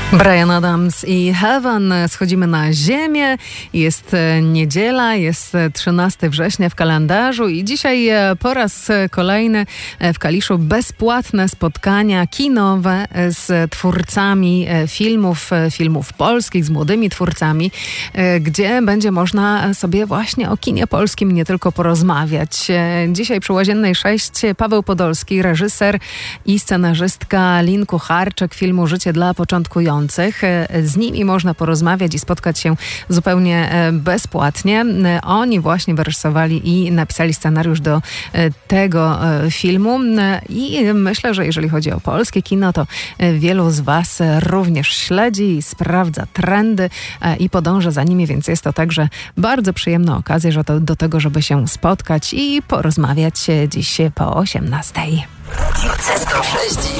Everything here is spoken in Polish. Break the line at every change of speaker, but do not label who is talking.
Brian Adams i Heaven. Schodzimy na ziemię. Jest niedziela, jest 13 września w kalendarzu i dzisiaj po raz kolejny w Kaliszu bezpłatne spotkania kinowe z twórcami filmów polskich, z młodymi twórcami, gdzie będzie można sobie właśnie o kinie polskim nie tylko porozmawiać. Dzisiaj przy Łaziennej 6 Paweł Podolski, reżyser i scenarzystka, Lin Kucharczyk filmu Życie dla początkujących. Z nimi można porozmawiać i spotkać się zupełnie bezpłatnie. Oni właśnie wyrysowali i napisali scenariusz do tego filmu i myślę, że jeżeli chodzi o polskie kino, to wielu z Was również śledzi i sprawdza trendy i podąża za nimi, więc jest to także bardzo przyjemna okazja do tego, żeby się spotkać i porozmawiać dziś po 18:00.